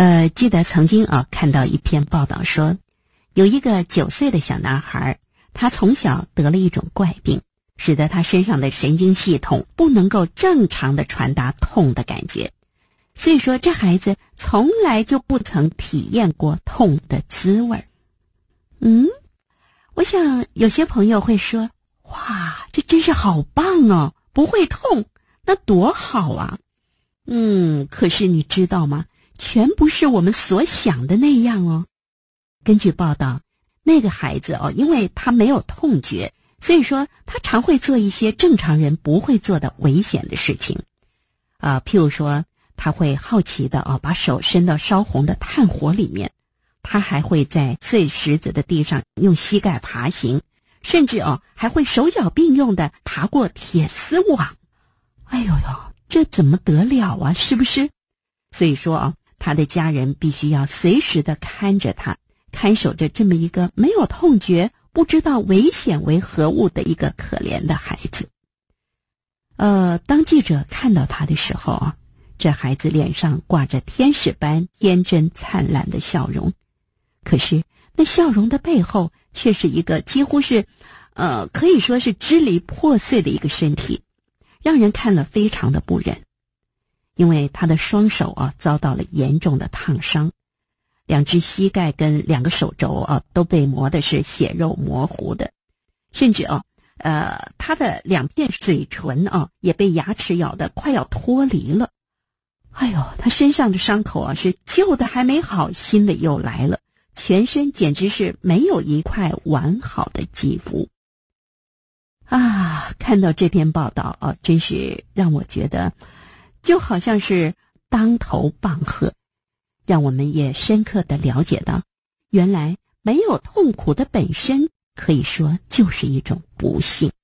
记得曾经看到一篇报道说，有一个9岁的小男孩，他从小得了一种怪病，使得他身上的神经系统不能够正常的传达痛的感觉。所以说这孩子从来就不曾体验过痛的滋味。我想有些朋友会说，哇，这真是好棒哦，不会痛，那多好啊。可是你知道吗？全不是我们所想的那样哦。根据报道，那个孩子因为他没有痛觉，所以说他常会做一些正常人不会做的危险的事情。譬如说，他会好奇的把手伸到烧红的炭火里面，他还会在碎石子的地上用膝盖爬行，甚至还会手脚并用的爬过铁丝网。哎呦呦，这怎么得了啊，是不是？所以说他的家人必须要随时的看着他，看守着这么一个没有痛觉、不知道危险为何物的一个可怜的孩子。当记者看到他的时候这孩子脸上挂着天使般天真灿烂的笑容，可是那笑容的背后却是一个几乎是可以说是支离破碎的一个身体，让人看了非常的不忍。因为他的双手遭到了严重的烫伤，2只膝盖跟2个手肘都被磨的是血肉模糊的，甚至他的2片嘴唇也被牙齿咬得快要脱离了。哎呦，他身上的伤口是旧的还没好，新的又来了，全身简直是没有一块完好的肌肤。看到这篇报道真是让我觉得就好像是当头棒喝，让我们也深刻地了解到，原来没有痛苦的本身可以说就是一种不幸。